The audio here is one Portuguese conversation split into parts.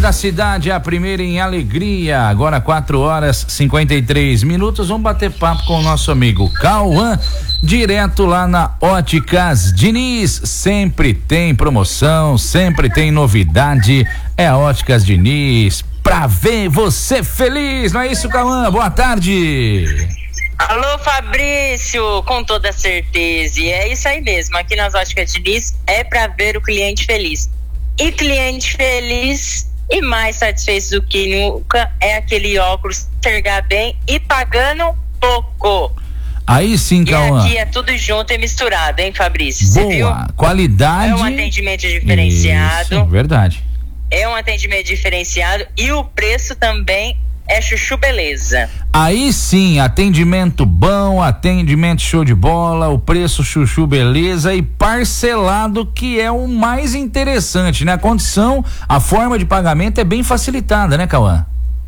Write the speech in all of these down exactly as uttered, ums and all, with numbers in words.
da cidade, a primeira em alegria. Agora quatro horas e cinquenta e três minutos. Vamos bater papo com o nosso amigo Cauã, direto lá na Óticas Diniz. Sempre tem promoção, sempre tem novidade. É a Óticas Diniz, pra ver você feliz. Não é isso, Cauã? Boa tarde. Alô, Fabrício, com toda certeza, e é isso aí mesmo, aqui nas Óticas Diniz é pra ver o cliente feliz, e cliente feliz e mais satisfeito do que nunca é aquele óculos enxergar bem e pagando pouco. Aí sim, Cauã. E aqui é tudo junto e misturado, hein, Fabrício? Boa, você viu? Qualidade. É um atendimento diferenciado. Isso, verdade. É um atendimento diferenciado e o preço também é chuchu beleza. Aí sim, atendimento bom, atendimento show de bola, o preço chuchu beleza e parcelado, que é o mais interessante, né? A condição, a forma de pagamento é bem facilitada, né, Cauã?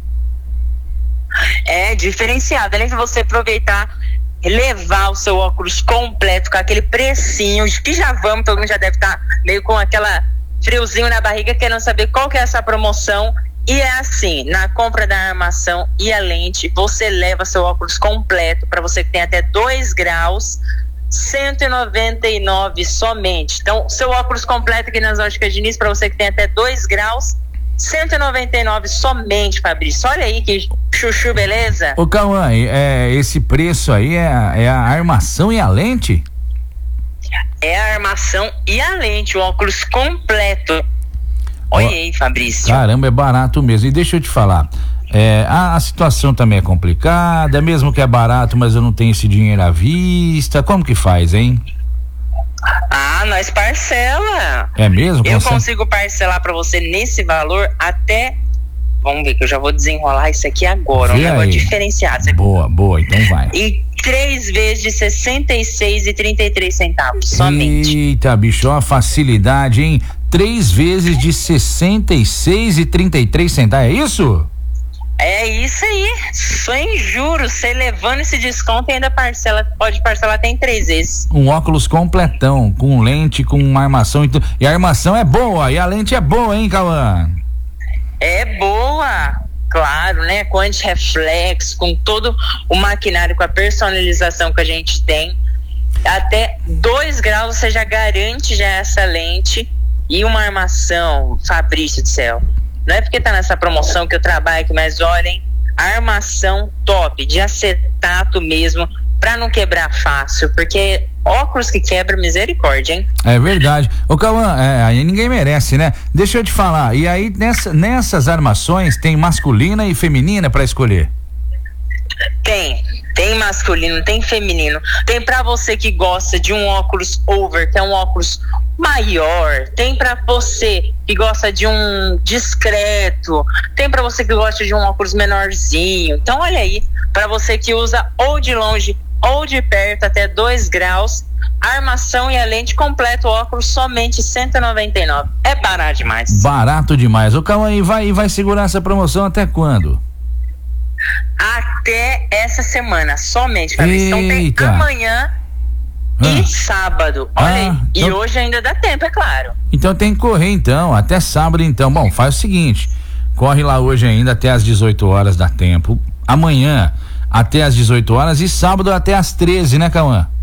É diferenciado, além de você aproveitar, levar o seu óculos completo com aquele precinho, que já vamos, todo mundo já deve estar meio com aquela friozinho na barriga, querendo saber qual que é essa promoção. E é assim, na compra da armação e a lente, você leva seu óculos completo para você que tem até dois graus, cento e noventa e nove somente. Então, seu óculos completo aqui nas Óticas Diniz, para você que tem até dois graus, cento e noventa e nove somente, Fabrício. Olha aí que chuchu, beleza? Ô, Cauã, é, esse preço aí é, é a armação e a lente? É a armação e a lente, o óculos completo. Olha aí, Fabrício. Caramba, é barato mesmo. E deixa eu te falar, é, a, a situação também é complicada, mesmo que é barato, mas eu não tenho esse dinheiro à vista. Como que faz, hein? Ah, nós parcela. É mesmo? Eu Consegue? consigo parcelar pra você nesse valor até... Vamos ver que eu já vou desenrolar isso aqui agora. Um negócio diferenciado. Você... Boa, boa, então vai. E três vezes de sessenta e seis reais e trinta e três centavos somente. Eita, bicho, ó, a facilidade, hein? Três vezes de sessenta e seis reais e trinta e três centavos, é isso? É isso aí, sem juros, você levando esse desconto e ainda parcela, pode parcelar até em três vezes. Um óculos completão, com lente, com uma armação e tudo. E a armação é boa, e a lente é boa, hein, Cauã? É boa, claro, né? Com anti-reflexo, com todo o maquinário, com a personalização que a gente tem. Até dois graus você já garante já essa lente e uma armação, Fabrício do céu. Não é porque tá nessa promoção que eu trabalho aqui, mas olhem, armação top, de acetato mesmo, pra não quebrar fácil, porque óculos que quebra, misericórdia, hein? É verdade. Ô, Cauã, é, aí ninguém merece, né? Deixa eu te falar, e aí nessa, nessas armações tem masculina e feminina pra escolher? Tem, tem masculino, tem feminino. Tem pra você que gosta de um óculos over, que é um óculos maior. Tem pra você que gosta de um discreto. Tem pra você que gosta de um óculos menorzinho. Então olha aí, pra você que usa ou de longe ou de perto até dois graus, a armação e a lente completa o óculos somente cento e noventa e nove. É barato demais. Barato demais. Ô, Cauã, e vai, vai segurar essa promoção até quando? Até essa semana, somente, Fabrício. Então tem amanhã ah. e sábado. Olha ah, aí. Então... E hoje ainda dá tempo, é claro. Então tem que correr, então, até sábado, então. Bom, faz o seguinte, corre lá hoje ainda até às dezoito horas, dá tempo. Amanhã até às dezoito horas e sábado até às treze, né, Cauã?